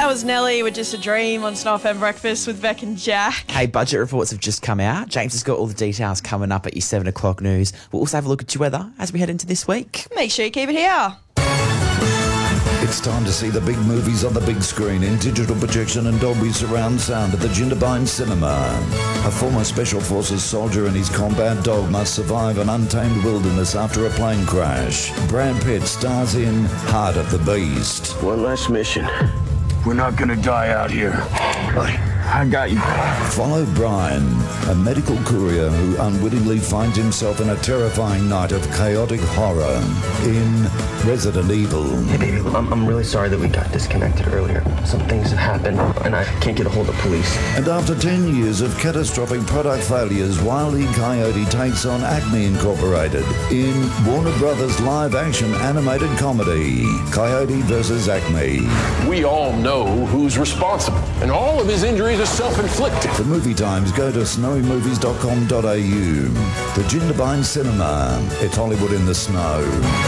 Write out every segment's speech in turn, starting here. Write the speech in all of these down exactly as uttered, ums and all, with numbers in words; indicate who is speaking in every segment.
Speaker 1: That was Nelly with Just a Dream on Snow F M Breakfast with Beck and Jack.
Speaker 2: Hey, budget reports have just come out. James has got all the details coming up at your seven o'clock news. We'll also have a look at your weather as we head into this week.
Speaker 1: Make sure you keep it here.
Speaker 3: It's time to see the big movies on the big screen in digital projection and Dolby surround sound at the Jindabyne Cinema. A former Special Forces soldier and his combat dog must survive an untamed wilderness after a plane crash. Brad Pitt stars in Heart of the Beast.
Speaker 4: One last mission. We're not gonna die out here. I got you.
Speaker 3: Follow Brian, a medical courier who unwittingly finds himself in a terrifying night of chaotic horror in Resident Evil.
Speaker 5: Hey baby, I'm, I'm really sorry that we got disconnected earlier. Some things have happened and I can't get a hold of police.
Speaker 3: And after ten years of catastrophic product failures, Wile E. Coyote takes on Acme Incorporated in Warner Brothers live-action animated comedy, Coyote versus Acme.
Speaker 6: We all know who's responsible, and all of his injuries are self-inflicted.
Speaker 3: For movie times, go to snowy movies dot com dot a u. The Jindabyne Cinema. It's Hollywood in the snow.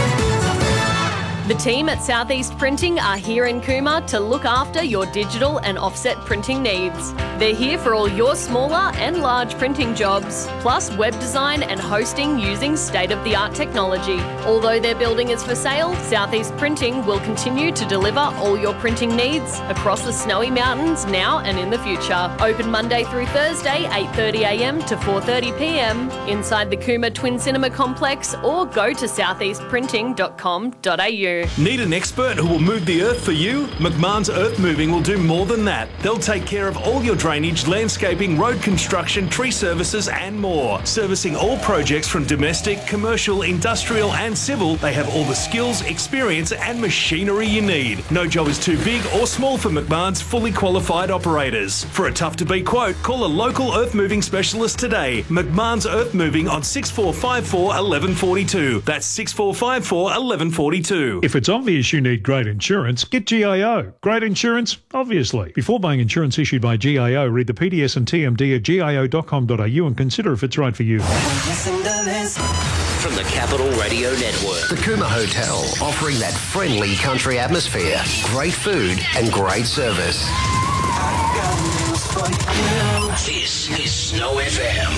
Speaker 7: The team at Southeast Printing are here in Cooma to look after your digital and offset printing needs. They're here for all your smaller and large printing jobs, plus web design and hosting using state-of-the-art technology. Although their building is for sale, Southeast Printing will continue to deliver all your printing needs across the Snowy Mountains now and in the future. Open Monday through Thursday, eight thirty a m to four thirty p m inside the Cooma Twin Cinema Complex, or go to southeast printing dot com dot a u.
Speaker 8: Need an expert who will move the earth for you? McMahon's Earth Moving will do more than that. They'll take care of all your drainage, landscaping, road construction, tree services and more. Servicing all projects from domestic, commercial, industrial and civil, they have all the skills, experience and machinery you need. No job is too big or small for McMahon's fully qualified operators. For a tough-to-beat quote, call a local earth moving specialist today. McMahon's Earth Moving on six four five four, one one four two. That's six four five four, one one four two.
Speaker 9: If it's obvious you need great insurance, get G I O. Great insurance, obviously. Before buying insurance issued by G I O, read the P D S and T M D at G I O dot com dot a u and consider if it's right for you.
Speaker 10: From the Capital Radio Network. The Cooma Hotel, offering that friendly country atmosphere, great food and great service. This is Snow F M.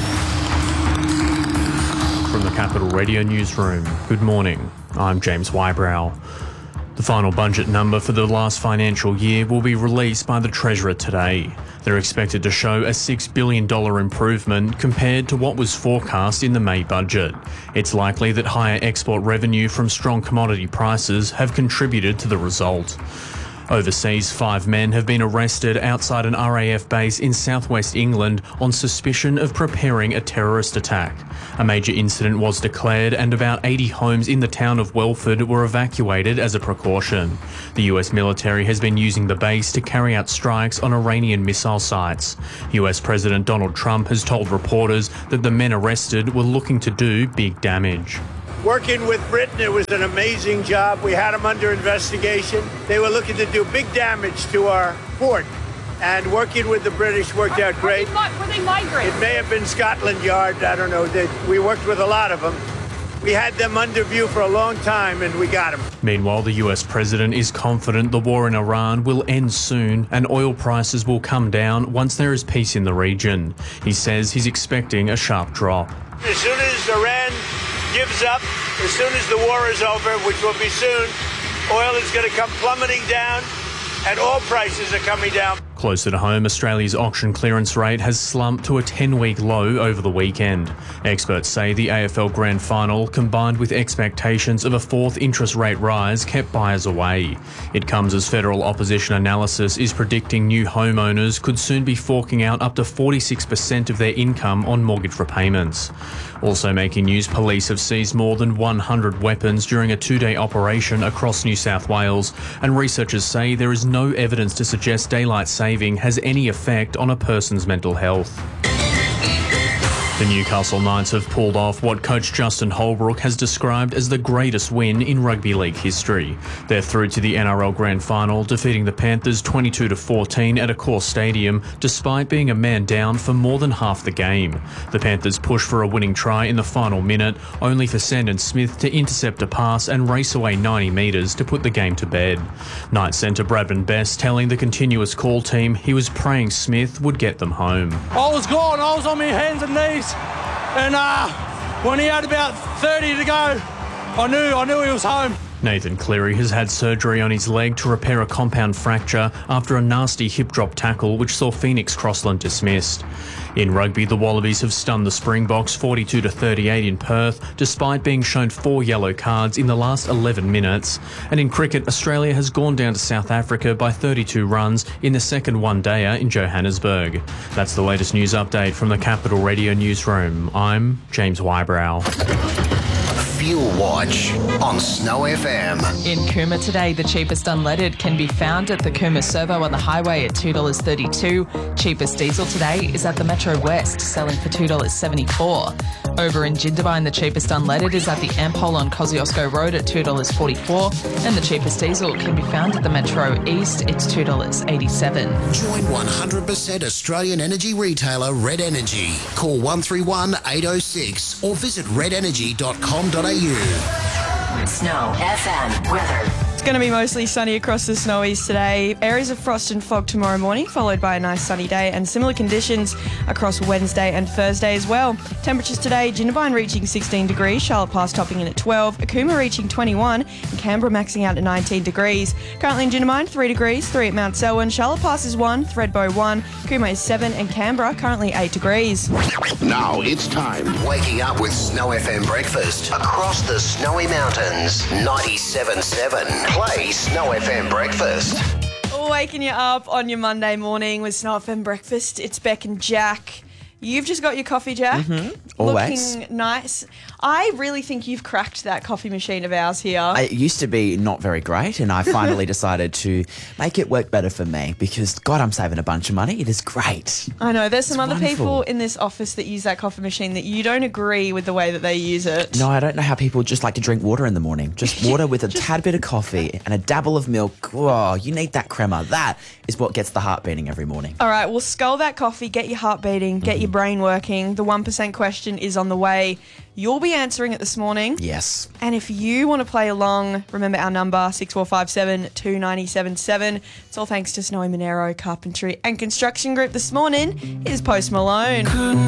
Speaker 11: From the Capital Radio Newsroom, good morning. I'm James Wybrow. The final budget number for the last financial year will be released by the Treasurer today. They're expected to show a six billion dollars improvement compared to what was forecast in the May budget. It's likely that higher export revenue from strong commodity prices have contributed to the result. Overseas, five men have been arrested outside an R A F base in southwest England on suspicion of preparing a terrorist attack. A major incident was declared and about eighty homes in the town of Welford were evacuated as a precaution. The U S military has been using the base to carry out strikes on Iranian missile sites. U S President Donald Trump has told reporters that the men arrested were looking to do big damage.
Speaker 12: Working with Britain, it was an amazing job. We had them under investigation. They were looking to do big damage to our port. And working with the British worked out great.
Speaker 13: Were they migrants?
Speaker 12: It may have been Scotland Yard. I don't know. They, we worked with a lot of them. We had them under view for a long time, and we got them.
Speaker 11: Meanwhile, the U S president is confident the war in Iran will end soon and oil prices will come down once there is peace in the region. He says he's expecting a sharp drop.
Speaker 12: As soon as Iran gives up, as soon as the war is over, which will be soon, oil is going to come plummeting down and all prices are coming down.
Speaker 11: Closer to home, Australia's auction clearance rate has slumped to a ten-week low over the weekend. Experts say the A F L Grand Final, combined with expectations of a fourth interest rate rise, kept buyers away. It comes as federal opposition analysis is predicting new homeowners could soon be forking out up to forty-six percent of their income on mortgage repayments. Also making news, police have seized more than one hundred weapons during a two-day operation across New South Wales, and researchers say there is no evidence to suggest daylight saving has any effect on a person's mental health. The Newcastle Knights have pulled off what coach Justin Holbrook has described as the greatest win in rugby league history. They're through to the N R L Grand Final, defeating the Panthers twenty-two to fourteen at Accor Stadium, despite being a man down for more than half the game. The Panthers pushed for a winning try in the final minute, only for Sandon Smith to intercept a pass and race away ninety metres to put the game to bed. Knights centre Bradman Best telling the continuous call team he was praying Smith would get them home.
Speaker 13: I was gone, I was on my hands and knees. And uh, when he had about thirty to go, I knew I knew he was home.
Speaker 11: Nathan Cleary has had surgery on his leg to repair a compound fracture after a nasty hip drop tackle which saw Phoenix Crossland dismissed. In rugby, the Wallabies have stunned the Springboks forty-two to thirty-eight in Perth, despite being shown four yellow cards in the last eleven minutes. And in cricket, Australia has gone down to South Africa by thirty-two runs in the second one-dayer in Johannesburg. That's the latest news update from the Capital Radio newsroom. I'm James Wybrow.
Speaker 10: Fuel Watch on Snow F M.
Speaker 14: In Cooma today, the cheapest unleaded can be found at the Cooma Servo on the highway at two dollars thirty-two. Cheapest diesel today is at the Metro West, selling for two dollars seventy-four. Over in Jindabyne, the cheapest unleaded is at the Ampol on Kosciuszko Road at two dollars forty-four. And the cheapest diesel can be found at the Metro East, it's two dollars eighty-seven.
Speaker 10: Join one hundred percent Australian energy retailer Red Energy. Call one three one, eight oh six or visit red energy dot com dot a u.
Speaker 1: Snow F M weather. It's going to be mostly sunny across the Snowies today. Areas of frost and fog tomorrow morning, followed by a nice sunny day, and similar conditions across Wednesday and Thursday as well. Temperatures today, Jindabyne reaching sixteen degrees, Charlotte Pass topping in at twelve, Cooma reaching twenty-one, and Canberra maxing out at nineteen degrees. Currently in Jindabyne, three degrees, three at Mount Selwyn, Charlotte Pass is one, Thredbo one, Cooma is seven, and Canberra currently eight degrees.
Speaker 10: Now it's time. Waking up with Snow F M breakfast across the Snowy Mountains. ninety-seven point seven. Play Snow F M breakfast.
Speaker 1: Waking you up on your Monday morning with Snow F M breakfast. It's Beck and Jack. You've just got your coffee, Jack.
Speaker 2: Mm-hmm. Always.
Speaker 1: Looking nice. I really think you've cracked that coffee machine of ours here.
Speaker 2: It used to be not very great, and I finally decided to make it work better for me because, God, I'm saving a bunch of money. It is great.
Speaker 1: I know. There's some
Speaker 2: It's
Speaker 1: other
Speaker 2: wonderful.
Speaker 1: people in this office that use that coffee machine that you don't agree with the way that they use it.
Speaker 2: No, I don't know how people just like to drink water in the morning. Just water with a tad bit of coffee and a dabble of milk. Oh, you need that crema. That is what gets the heart beating every morning.
Speaker 1: All right, well, scull that coffee, get your heart beating, get
Speaker 2: Mm-hmm.
Speaker 1: your brain working. The one percent question is on the way. You'll be answering it this morning.
Speaker 2: Yes.
Speaker 1: And if you want to play along, remember our number, six four five seven, two nine seven seven. It's all thanks to Snowy Monero Carpentry and Construction Group. This morning is Post Malone.